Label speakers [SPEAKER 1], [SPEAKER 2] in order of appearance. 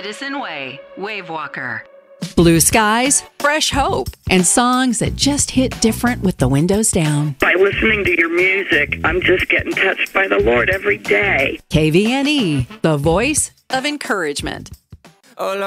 [SPEAKER 1] Edison Way, Wavewalker.
[SPEAKER 2] Blue skies, fresh hope, and songs that just hit different with the windows down.
[SPEAKER 3] By listening to your music, I'm just getting touched by the Lord every day.
[SPEAKER 2] KVNE, the voice of encouragement.